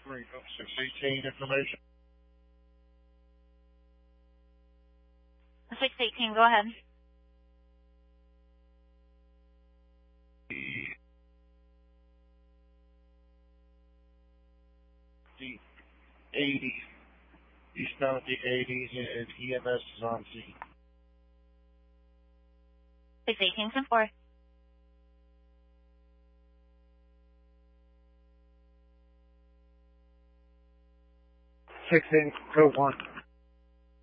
Marine 618 information. 618, go ahead. The 80, eastbound at the 80s, and EMS is on scene. 618, 10-4. 16, code 1.